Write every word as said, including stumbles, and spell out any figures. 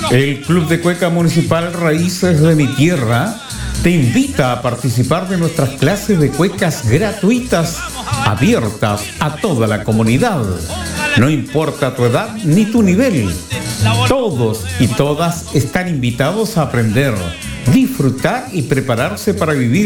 El Club de Cueca Municipal Raíces de mi Tierra te invita a participar de nuestras clases de cuecas gratuitas, abiertas a toda la comunidad. No importa tu edad ni tu nivel, todos y todas están invitados a aprender, disfrutar y prepararse para vivir